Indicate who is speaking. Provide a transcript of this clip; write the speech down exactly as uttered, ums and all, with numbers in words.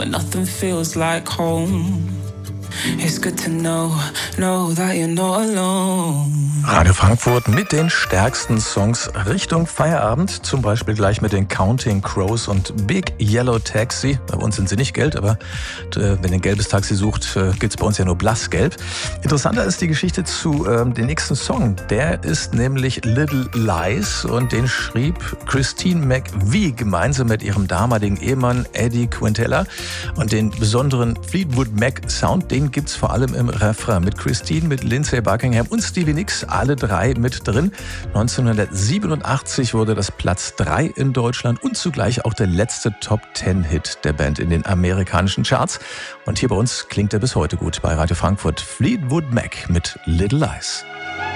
Speaker 1: when nothing feels like home. It's good to know, know that you're not alone.
Speaker 2: Radio Frankfurt mit den stärksten Songs Richtung Feierabend. Zum Beispiel gleich mit den Counting Crows und Big Yellow Taxi. Bei uns sind sie nicht gelb, aber äh, wenn ihr ein gelbes Taxi sucht, äh, gibt es bei uns ja nur blassgelb. Interessanter ist die Geschichte zu äh, dem nächsten Song. Der ist nämlich Little Lies und den schrieb Christine McVie gemeinsam mit ihrem damaligen Ehemann Eddie Quintella. Und den besonderen Fleetwood Mac Sound, den gibt's vor allem im Refrain. Mit Christine, mit Lindsay Buckingham und Stevie Nicks, alle drei mit drin. neunzehnhundertsiebenundachtzig wurde das Platz drei in Deutschland und zugleich auch der letzte Top-Ten-Hit der Band in den amerikanischen Charts. Und hier bei uns klingt er bis heute gut bei Radio Frankfurt. Fleetwood Mac mit Little Lies.